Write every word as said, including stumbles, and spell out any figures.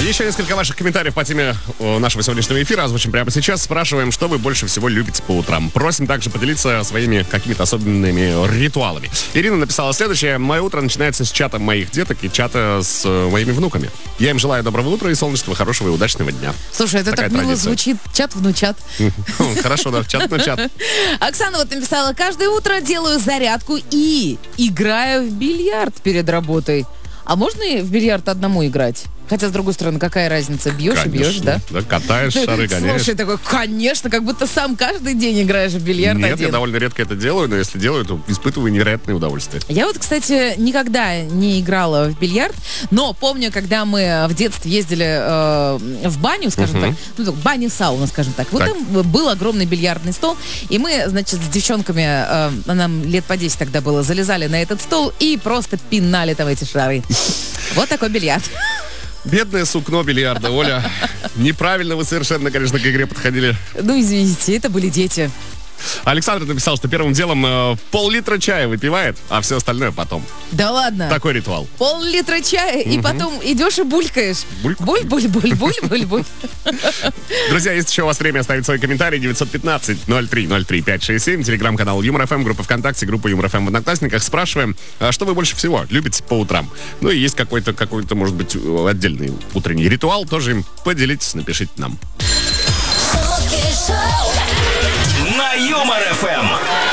Еще несколько ваших комментариев по теме нашего сегодняшнего эфира озвучим прямо сейчас. Спрашиваем, что вы больше всего любите по утрам. Просим также поделиться своими какими-то особенными ритуалами. Ирина написала следующее. Мое утро начинается с чата моих деток и чата с моими внуками. Я им желаю доброго утра и солнечного, хорошего и удачного дня. Слушай, это так мило звучит. Чат-внучат. Хорошо, да, чат-внучат. Оксана вот написала. Каждое утро делаю зарядку и играю в бильярд перед работой. А можно и в бильярд одному играть? Хотя, с другой стороны, какая разница? Бьешь конечно, и бьешь, да? Да, катаешь шары, гоняешь. Слушай, такой, конечно, как будто сам каждый день играешь в бильярд Нет, один. я довольно редко это делаю, но если делаю, то испытываю невероятное удовольствие. Я вот, кстати, никогда не играла в бильярд, но помню, когда мы в детстве ездили э, в баню, скажем uh-huh. так, ну, баня-сауна, скажем так, вот так. Там был огромный бильярдный стол, и мы, значит, с девчонками, э, нам лет по десять тогда было, залезали на этот стол и просто пинали там эти шары. Вот такой бильярд. Бедное сукно бильярда, Оля. Неправильно вы совершенно, конечно, к игре подходили. Ну, извините, это были дети. Александр написал, что первым делом э, пол-литра чая выпивает, а все остальное потом. Да ладно? Такой ритуал. Пол-литра чая, угу. И потом идешь и булькаешь. Бульк? Буль-буль-буль-буль-буль-буль. Друзья, есть еще у вас время оставить свои комментарии. девятьсот пятнадцать ноль три ноль три пять шесть семь. Телеграм-канал Юмор ФМ, группа ВКонтакте, группа Юмор ФМ в Одноклассниках. Спрашиваем, а что вы больше всего любите по утрам? Ну и есть какой-то, какой-то, может быть, отдельный утренний ритуал. Тоже им поделитесь, напишите нам. На Юмор ФМ.